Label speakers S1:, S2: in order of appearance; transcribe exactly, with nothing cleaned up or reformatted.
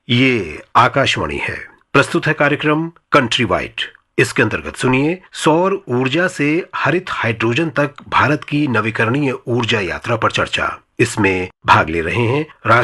S1: ये आकाशवाणी है। प्रस्तुत है कार्यक्रम कंट्री वाइड। इसके अंतर्गत सुनिए सौर ऊर्जा से हरित हाइड्रोजन तक भारत की नवीकरणीय ऊर्जा यात्रा पर चर्चा। इसमें भाग ले रहे हैं